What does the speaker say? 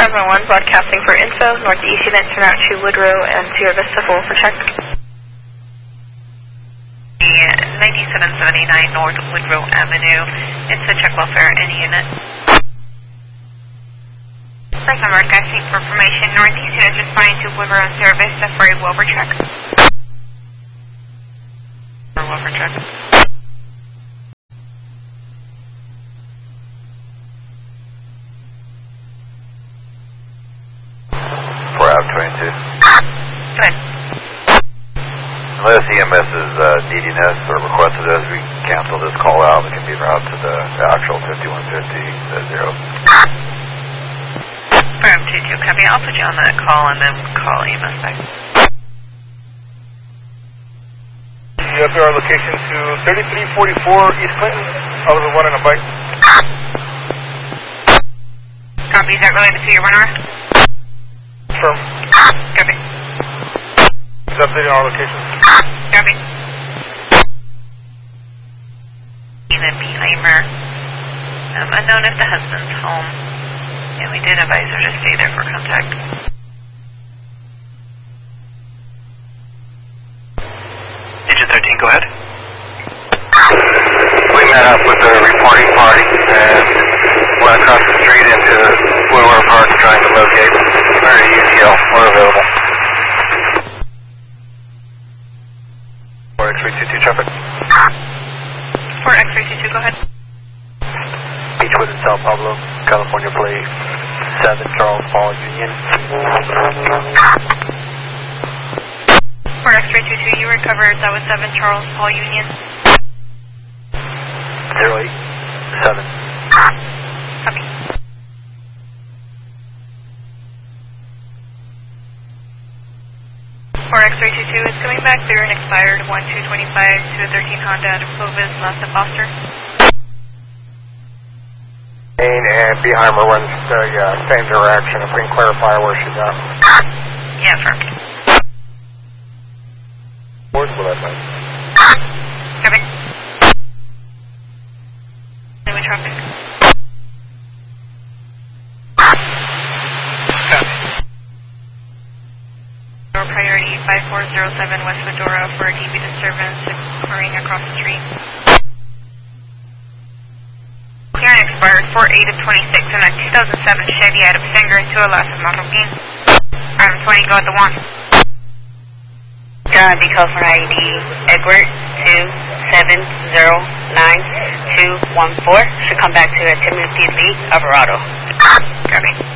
511 broadcasting for info, northeast unit turn out to Woodrow and Sierra Vista full for check. 9779 North Woodrow Avenue. It's a check welfare, any unit. 511 broadcasting for information, northeast unit responding to Woodrow and Sierra Vista for a welfare check. For welfare check. Route 22. Good. Unless EMS is needing us or requested us, we cancel this call out. It can be routed to the actual 5150-0. Route 22, copy. I'll put you on that call and then call EMS back. You have our location to 3344 East Clinton. I was the one on a bike. Copy. Is that related to your runner? Firm. Copy. Is updating all locations. Copy. The Beheimer. Unknown if the husband's home. And we did advise her to stay there for contact. Agent 13, go ahead. We met up with the reporting party and went across the street into Woodward Park trying to locate our UCL. We're available. 4X322 traffic. 4X322, go ahead. Beechwood in Sao Paulo, California plate 7 Charles Paul Union. 4X322, you recovered. That was 7 Charles Paul Union. 087. Copy. 4X322 is coming back through an expired 1225 to a 13 Honda out of Clovis, left of Foster. And Beheimer runs the same direction. If we can clarify where she's at. Yeah, firm. Where's will that be? Copy. New traffic. Copy. Priority 5407 West Fedora for a DV disturbance occurring across the street. Clearing expired 4/8 of 26 in a 2007 Chevy out of Sanger to a loss of Macopine. Item 20, go at the 1. John, be code for ID Edward 2709-214. Should come back to Timothy Lee, Alvarado. Copy.